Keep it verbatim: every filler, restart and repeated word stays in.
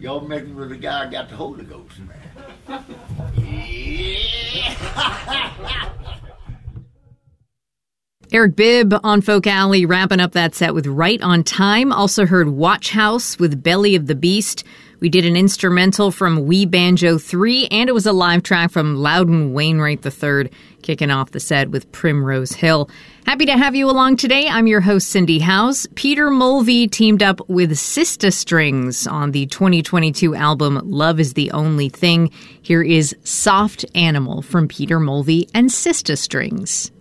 Y'all messing with the guy that got the Holy Ghost, man. Yeah. Eric Bibb on Folk Alley, wrapping up that set with Right on Time. Also heard Watch House with Belly of the Beast. We did an instrumental from Wee Banjo three, and it was a live track from Loudon Wainwright the third, kicking off the set with Primrose Hill. Happy to have you along today. I'm your host, Cindy Howes. Peter Mulvey teamed up with Sista Strings on the twenty twenty-two album Love is the Only Thing. Here is Soft Animal from Peter Mulvey and Sista Strings.